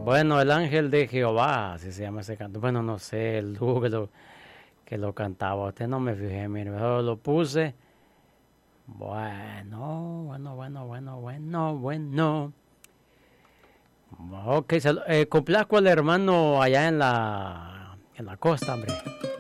Bueno, el ángel de Jehová, así se llama ese canto. Bueno, no sé, el dúo que lo cantaba. Usted no me fijé, mire, mejor lo puse. Bueno. Ok, complazco al hermano allá en la costa, hombre.